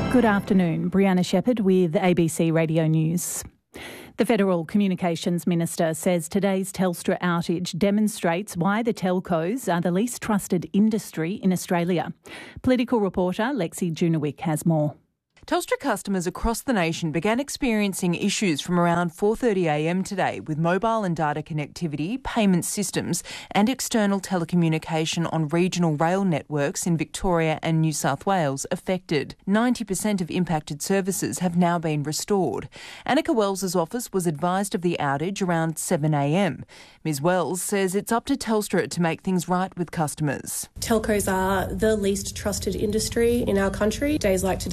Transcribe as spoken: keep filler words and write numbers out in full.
Good afternoon. Brianna Shepherd with A B C Radio News. The Federal Communications Minister says today's Telstra outage demonstrates why the telcos are the least trusted industry in Australia. Political reporter Lexi Junowick has more. Telstra customers across the nation began experiencing issues from around four thirty a m today with mobile and data connectivity, payment systems and external telecommunication on regional rail networks in Victoria and New South Wales affected. ninety percent of impacted services have now been restored. Annika Wells' office was advised of the outage around seven a m. Ms Wells says it's up to Telstra to make things right with customers. Telcos are the least trusted industry in our country. Days like today